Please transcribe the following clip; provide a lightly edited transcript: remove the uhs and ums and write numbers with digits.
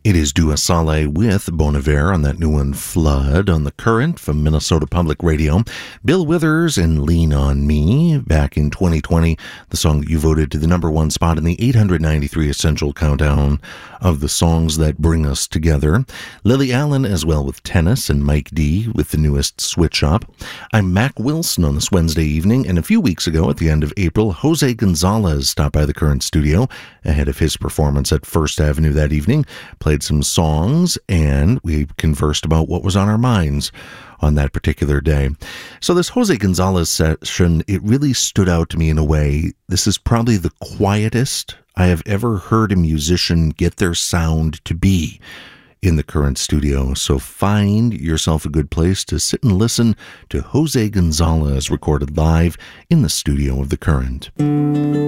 It is Dua Saleh with Bon Iver on that new one, Flood, on the Current from Minnesota Public Radio. Bill Withers and Lean on Me back in 2020, the song that you voted to the number one spot in the 893 Essential Countdown of the songs that bring us together. Lily Allen as well with Tennis, and Mike D with the newest Switch Up. I'm Mac Wilson on this Wednesday evening, and a few weeks ago at the end of April, Jose Gonzalez stopped by the Current studio ahead of his performance at First Avenue that evening, played some songs, and we conversed about what was on our minds on that particular day. So this Jose Gonzalez session, it really stood out to me in a way. This is probably the quietest I have ever heard a musician get their sound to be in the Current studio. So find yourself a good place to sit and listen to Jose Gonzalez recorded live in the studio of the Current.